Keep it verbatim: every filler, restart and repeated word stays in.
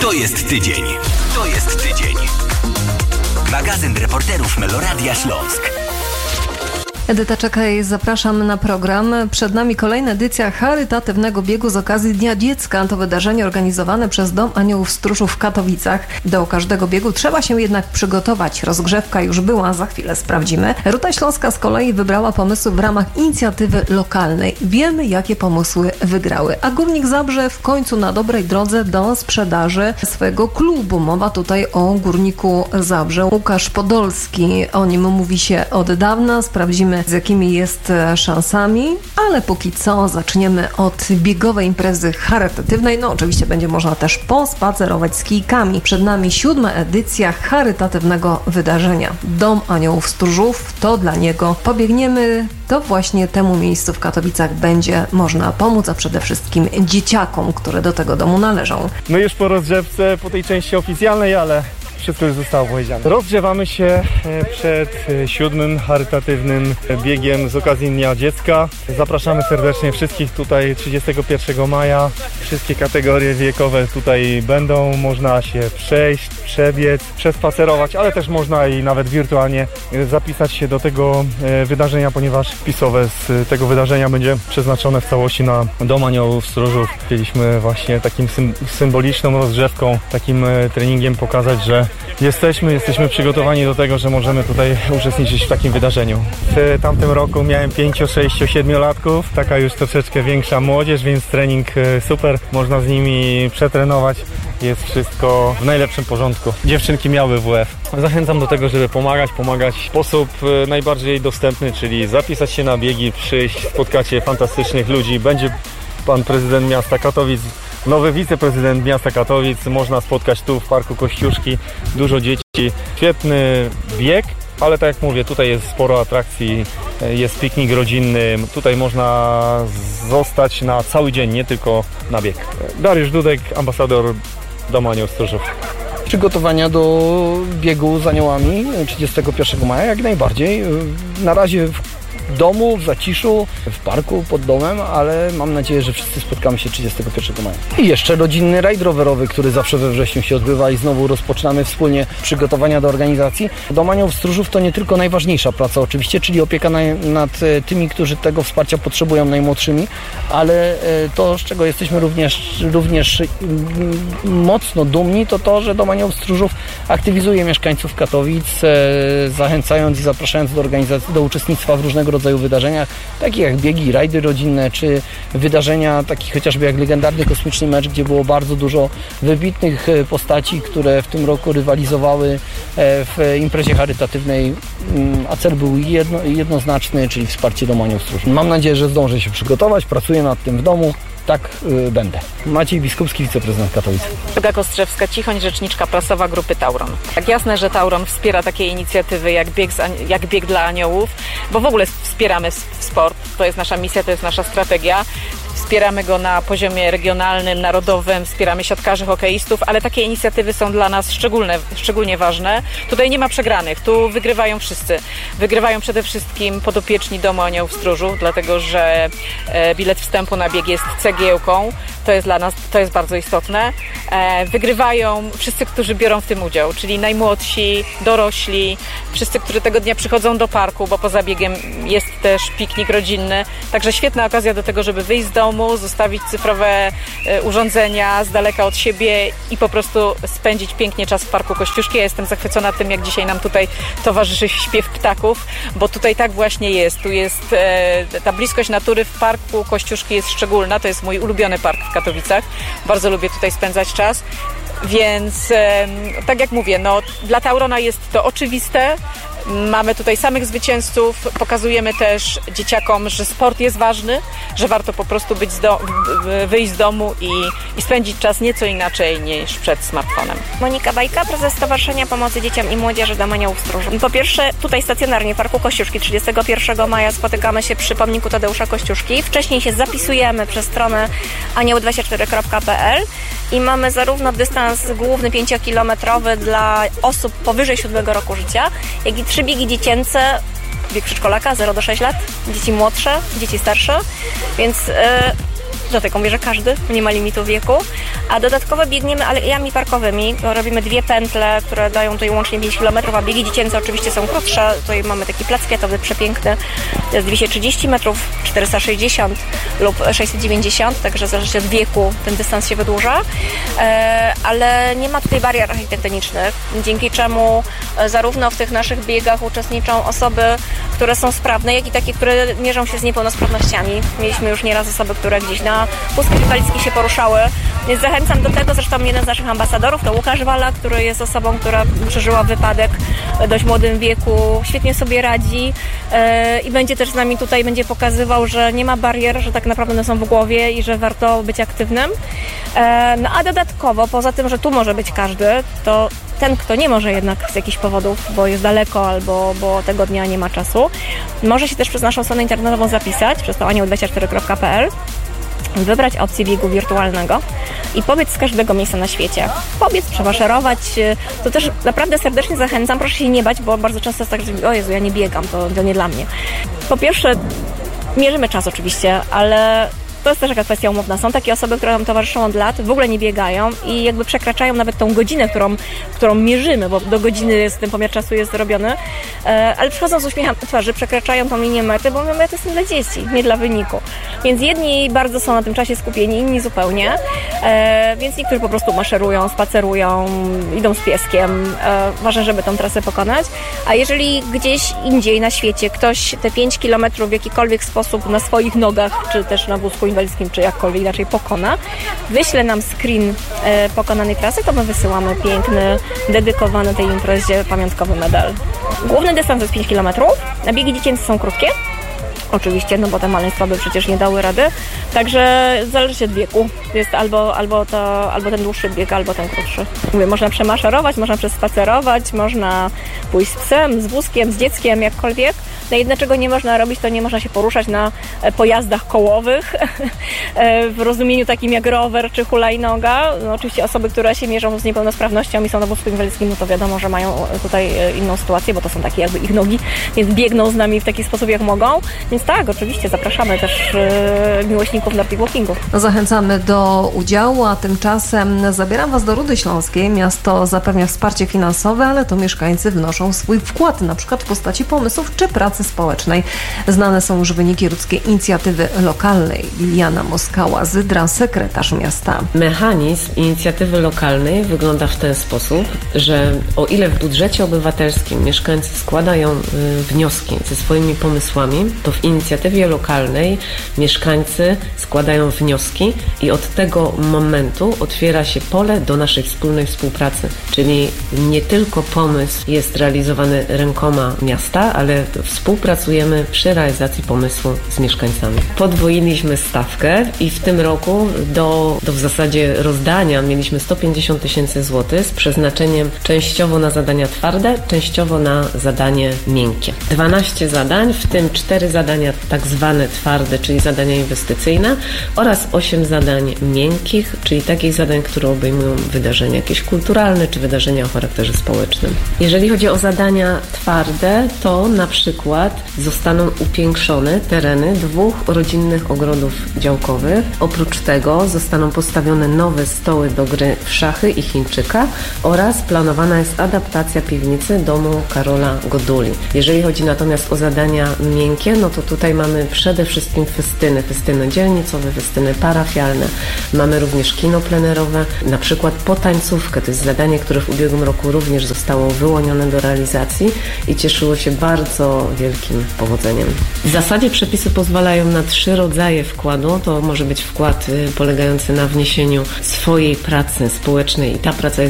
To jest tydzień. To jest tydzień. Magazyn reporterów Meloradia Śląsk. Edyta Czekaj, zapraszam na program. Przed nami kolejna edycja charytatywnego biegu z okazji Dnia Dziecka. To wydarzenie organizowane przez Dom Aniołów Stróżów w Katowicach. Do każdego biegu trzeba się jednak przygotować. Rozgrzewka już była, za chwilę sprawdzimy. Ruta Śląska z kolei wybrała pomysły w ramach inicjatywy lokalnej. Wiemy, jakie pomysły wygrały. A Górnik Zabrze w końcu na dobrej drodze do sprzedaży swojego klubu. Mowa tutaj o Górniku Zabrze. Łukasz Podolski, o nim mówi się od dawna. Sprawdzimy, z jakimi jest szansami, ale póki co zaczniemy od biegowej imprezy charytatywnej. No oczywiście będzie można też pospacerować z kijkami. Przed nami siódma edycja charytatywnego wydarzenia. Dom Aniołów Stróżów, to dla niego pobiegniemy. To właśnie temu miejscu w Katowicach będzie można pomóc, a przede wszystkim dzieciakom, które do tego domu należą. My już po rozgrzewce, po tej części oficjalnej, ale wszystko już zostało powiedziane. Rozgrzewamy się przed siódmym charytatywnym biegiem z okazji Dnia Dziecka. Zapraszamy serdecznie wszystkich tutaj trzydziestego pierwszego maja. Wszystkie kategorie wiekowe tutaj będą. Można się przejść, przebiec, przespacerować, ale też można i nawet wirtualnie zapisać się do tego wydarzenia, ponieważ wpisowe z tego wydarzenia będzie przeznaczone w całości na Dom Aniołów Stróżów. Chcieliśmy właśnie takim symboliczną rozgrzewką, takim treningiem pokazać, że Jesteśmy, jesteśmy przygotowani do tego, że możemy tutaj uczestniczyć w takim wydarzeniu. W tamtym roku miałem pięciu, sześciu, siedmiolatków, taka już troszeczkę większa młodzież, więc trening super, można z nimi przetrenować. Jest wszystko w najlepszym porządku. Dziewczynki miały W F. Zachęcam do tego, żeby pomagać, pomagać w sposób najbardziej dostępny, czyli zapisać się na biegi, przyjść, spotkacie fantastycznych ludzi. Będzie pan prezydent miasta Katowic, nowy wiceprezydent miasta Katowic, można spotkać tu w Parku Kościuszki, dużo dzieci. Świetny bieg, ale tak jak mówię, tutaj jest sporo atrakcji, jest piknik rodzinny, tutaj można zostać na cały dzień, nie tylko na bieg. Dariusz Dudek, ambasador Domu Aniołów Stróżów. Przygotowania do biegu z aniołami trzydziestego pierwszego maja jak najbardziej. Na razie w domu, w zaciszu, w parku pod domem, ale mam nadzieję, że wszyscy spotkamy się trzydziestego pierwszego maja. I jeszcze rodzinny rajd rowerowy, który zawsze we wrześniu się odbywa i znowu rozpoczynamy wspólnie przygotowania do organizacji. Dom Aniołów Stróżów to nie tylko najważniejsza praca oczywiście, czyli opieka na, nad tymi, którzy tego wsparcia potrzebują, najmłodszymi, ale to, z czego jesteśmy również, również mocno dumni, to to, że Dom Aniołów Stróżów aktywizuje mieszkańców Katowic, zachęcając i zapraszając do organizacji, do uczestnictwa w różnego rodzaju wydarzeniach, takich jak biegi, rajdy rodzinne, czy wydarzenia takich chociażby jak legendarny kosmiczny mecz, gdzie było bardzo dużo wybitnych postaci, które w tym roku rywalizowały w imprezie charytatywnej, a cel był jedno, jednoznaczny, czyli wsparcie Domu Aniołów Stróżów. Mam nadzieję, że zdążę się przygotować, pracuję nad tym w domu. Tak y, będę. Maciej Biskupski, wiceprezydent Katowic. Olga Kostrzewska-Cichoń, rzeczniczka prasowa grupy Tauron. Tak jasne, że Tauron wspiera takie inicjatywy jak bieg, z, jak bieg dla aniołów, bo w ogóle wspieramy sport. To jest nasza misja, to jest nasza strategia. Wspieramy go na poziomie regionalnym, narodowym, wspieramy siatkarzy, hokeistów, ale takie inicjatywy są dla nas szczególne, szczególnie ważne. Tutaj nie ma przegranych, tu wygrywają wszyscy. Wygrywają przede wszystkim podopieczni Domu Aniołów Stróżów, dlatego że bilet wstępu na bieg jest cegiełką. To jest dla nas, to jest bardzo istotne. Wygrywają wszyscy, którzy biorą w tym udział, czyli najmłodsi, dorośli, wszyscy, którzy tego dnia przychodzą do parku, bo poza biegiem jest też piknik rodzinny. Także świetna okazja do tego, żeby wyjść z domu, zostawić cyfrowe urządzenia z daleka od siebie i po prostu spędzić pięknie czas w Parku Kościuszki. Ja jestem zachwycona tym, jak dzisiaj nam tutaj towarzyszy śpiew ptaków, bo tutaj tak właśnie jest. Tu jest ta bliskość natury w Parku Kościuszki jest szczególna. To jest mój ulubiony park w Katowicach. Bardzo lubię tutaj spędzać czas. Więc tak jak mówię, no, dla Taurona jest to oczywiste. Mamy tutaj samych zwycięzców, pokazujemy też dzieciakom, że sport jest ważny, że warto po prostu być z do, wyjść z domu i, i spędzić czas nieco inaczej niż przed smartfonem. Monika Bajka, prezes Stowarzyszenia Pomocy Dzieciom i Młodzieży Dom Aniołów Stróżów. Po pierwsze, tutaj stacjonarnie w Parku Kościuszki trzydziestego pierwszego maja spotykamy się przy pomniku Tadeusza Kościuszki. Wcześniej się zapisujemy przez stronę anioły dwadzieścia cztery kropka p l i mamy zarówno dystans główny pięciokilometrowy dla osób powyżej siódmego roku życia, jak i trzy biegi dziecięce, bieg przedszkolaka zero do sześciu lat, dzieci młodsze, dzieci starsze, więc yy, dlatego mówię, że każdy, nie ma limitu wieku. A dodatkowo biegniemy alejami parkowymi. Robimy dwie pętle, które dają tutaj łącznie pięć kilometrów, a biegi dziecięce oczywiście są krótsze. Tutaj mamy taki plac kwiatowy przepiękny. To jest dwieście trzydzieści metrów, czterysta sześćdziesiąt lub sześćset dziewięćdziesiąt, także zależy od wieku ten dystans się wydłuża. Ale nie ma tutaj barier architektonicznych, dzięki czemu zarówno w tych naszych biegach uczestniczą osoby, które są sprawne, jak i takie, które mierzą się z niepełnosprawnościami. Mieliśmy już nieraz osoby, które gdzieś na wózkach inwalidzkich się poruszały. Więc zachęcam do tego, zresztą jeden z naszych ambasadorów to Łukasz Wala, który jest osobą, która przeżyła wypadek w dość młodym wieku, świetnie sobie radzi yy, i będzie też z nami tutaj, będzie pokazywał, że nie ma barier, że tak naprawdę one są w głowie i że warto być aktywnym. Yy, no a dodatkowo, poza tym, że tu może być każdy, to ten, kto nie może jednak z jakichś powodów, bo jest daleko albo bo tego dnia nie ma czasu, może się też przez naszą stronę internetową zapisać, przez to anioł dwadzieścia cztery kropka p l, wybrać opcję biegu wirtualnego i pobiec z każdego miejsca na świecie. Pobiec, przewaszerować, to też naprawdę serdecznie zachęcam, proszę się nie bać, bo bardzo często jest tak, że o Jezu, ja nie biegam, to, to nie dla mnie. Po pierwsze, mierzymy czas oczywiście, ale to jest też taka kwestia umowna. Są takie osoby, które nam towarzyszą od lat, w ogóle nie biegają i jakby przekraczają nawet tą godzinę, którą, którą mierzymy, bo do godziny jest, ten pomiar czasu jest zrobiony, ale przychodzą z uśmiechem na twarzy, przekraczają tą linię mety, bo mówią, ja to jestem dla dzieci, nie dla wyniku. Więc jedni bardzo są na tym czasie skupieni, inni zupełnie, więc niektórzy po prostu maszerują, spacerują, idą z pieskiem, ważne, żeby tą trasę pokonać. A jeżeli gdzieś indziej na świecie ktoś te pięć kilometrów w jakikolwiek sposób na swoich nogach, czy też na wózku inwalidzkim, czy jakkolwiek inaczej pokona, wyśle nam screen e, pokonanej trasy, to my wysyłamy piękny, dedykowany tej imprezie pamiątkowy medal. Główny dystans jest pięć kilometrów, a biegi dziecięce są krótkie. Oczywiście, no bo te maleństwa by przecież nie dały rady. Także zależy od wieku. Jest albo, albo, to, albo ten dłuższy bieg, albo ten krótszy. Mówię, można przemaszerować, można przespacerować, można pójść z psem, z wózkiem, z dzieckiem, jakkolwiek. No jedno, czego nie można robić, to nie można się poruszać na pojazdach kołowych w rozumieniu takim jak rower czy hulajnoga. No oczywiście osoby, które się mierzą z niepełnosprawnością i są na wózku inwalidzkim, no to wiadomo, że mają tutaj inną sytuację, bo to są takie jakby ich nogi, więc biegną z nami w taki sposób jak mogą. Więc tak, oczywiście zapraszamy też miłośników Nordic Walkingu. Zachęcamy do udziału, a tymczasem zabieram Was do Rudy Śląskiej. Miasto zapewnia wsparcie finansowe, ale to mieszkańcy wnoszą swój wkład, na przykład w postaci pomysłów czy pracy społecznej. Znane są już wyniki ludzkiej inicjatywy lokalnej. Liliana Moskała-Zydra, sekretarz miasta. Mechanizm inicjatywy lokalnej wygląda w ten sposób, że o ile w budżecie obywatelskim mieszkańcy składają y, wnioski ze swoimi pomysłami, to w inicjatywie lokalnej mieszkańcy składają wnioski i od tego momentu otwiera się pole do naszej wspólnej współpracy. Czyli nie tylko pomysł jest realizowany rękoma miasta, ale współpracujemy przy realizacji pomysłu z mieszkańcami. Podwoiliśmy stawkę i w tym roku do, do w zasadzie rozdania mieliśmy sto pięćdziesiąt tysięcy złotych z przeznaczeniem częściowo na zadania twarde, częściowo na zadanie miękkie. dwanaście zadań, w tym cztery zadania tak zwane twarde, czyli zadania inwestycyjne oraz osiem zadań miękkich, czyli takich zadań, które obejmują wydarzenia jakieś kulturalne czy wydarzenia o charakterze społecznym. Jeżeli chodzi o zadania twarde, to na przykład zostaną upiększone tereny dwóch rodzinnych ogrodów działkowych. Oprócz tego zostaną postawione nowe stoły do gry w szachy i Chińczyka oraz planowana jest adaptacja piwnicy domu Karola Goduli. Jeżeli chodzi natomiast o zadania miękkie, no to tutaj mamy przede wszystkim festyny, festyny dzielnicowe, festyny parafialne. Mamy również kino plenerowe, na przykład potańcówkę. To jest zadanie, które w ubiegłym roku również zostało wyłonione do realizacji i cieszyło się bardzo wielkim powodzeniem. W zasadzie przepisy pozwalają na trzy rodzaje wkładu. To może być wkład polegający na wniesieniu swojej pracy społecznej i ta praca jest